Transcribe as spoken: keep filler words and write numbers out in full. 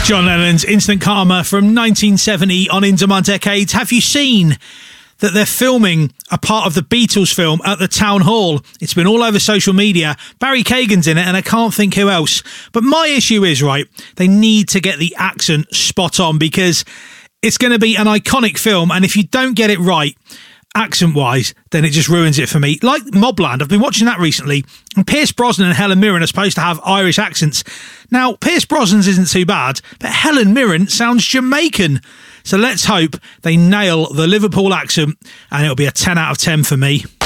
John Lennon's Instant Karma from nineteen seventy on Into My Decades. Have you seen that they're filming a part of the Beatles film at the Town Hall? It's been all over social media. Barry Kagan's in it, and I can't think who else. But my issue is, right, they need to get the accent spot on, because it's going to be an iconic film, and if you don't get it right, accent-wise, then it just ruins it for me. Like Mobland, I've been watching that recently, and Pierce Brosnan and Helen Mirren are supposed to have Irish accents. Now, Pierce Brosnan's isn't too bad, but Helen Mirren sounds Jamaican. So let's hope they nail the Liverpool accent, and it'll be a ten out of ten for me.